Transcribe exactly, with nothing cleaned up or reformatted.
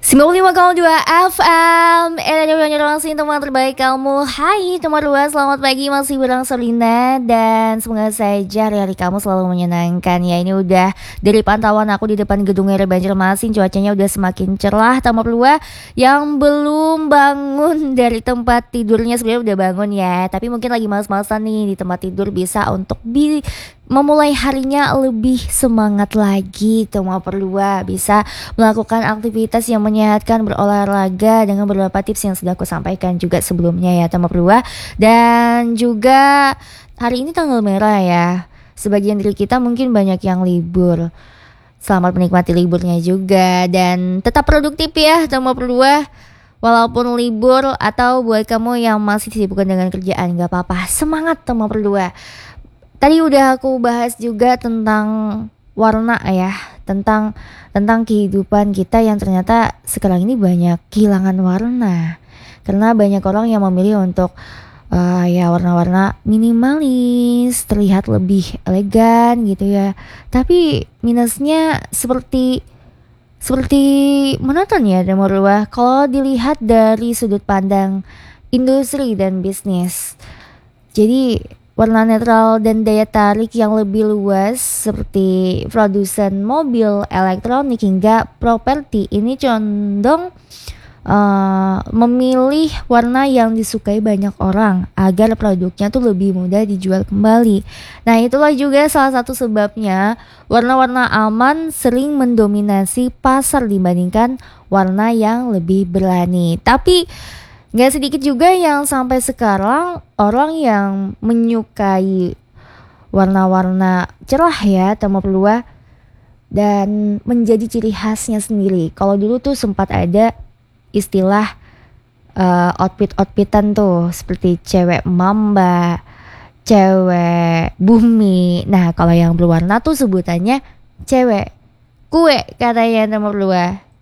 sembilan puluh lima koma dua F M Era yang langsung teman terbaik kamu. Hai teman luas, selamat pagi, masih bareng Selina. Dan semoga saja hari-hari kamu selalu menyenangkan ya. Ini udah dari pantauan aku di depan gedung R Banjarmasin, cuacanya udah semakin cerah. Teman luas yang belum bangun dari tempat tidurnya sebenarnya udah bangun ya, tapi mungkin lagi males-malesan nih di tempat tidur, bisa untuk bi memulai harinya lebih semangat lagi. Teman perlua bisa melakukan aktivitas yang menyehatkan, berolahraga dengan beberapa tips yang sudah aku sampaikan juga sebelumnya ya teman perlua. Dan juga hari ini tanggal merah ya, sebagian dari kita mungkin banyak yang libur. Selamat menikmati liburnya juga dan tetap produktif ya teman perlua. Walaupun libur atau buat kamu yang masih disibukkan dengan kerjaan, gak apa-apa, semangat teman perlua. Tadi udah aku bahas juga tentang warna ya, tentang tentang kehidupan kita yang ternyata sekarang ini banyak kehilangan warna. Karena banyak orang yang memilih untuk uh, ya warna-warna minimalis, terlihat lebih elegan gitu ya. Tapi minusnya seperti seperti monoton ya dan merubah kalau dilihat dari sudut pandang industri dan bisnis. Jadi warna netral dan daya tarik yang lebih luas seperti produsen mobil, elektronik hingga properti ini condong uh, memilih warna yang disukai banyak orang agar produknya tuh lebih mudah dijual kembali. Nah, itulah juga salah satu sebabnya warna-warna aman sering mendominasi pasar dibandingkan warna yang lebih berani. Tapi gak sedikit juga yang sampai sekarang orang yang menyukai warna-warna cerah ya teman perlua, dan menjadi ciri khasnya sendiri. Kalau dulu tuh sempat ada istilah uh, outfit-outfitan tuh seperti cewek mamba, cewek bumi. Nah kalau yang berwarna tuh sebutannya cewek kue katanya teman perlua.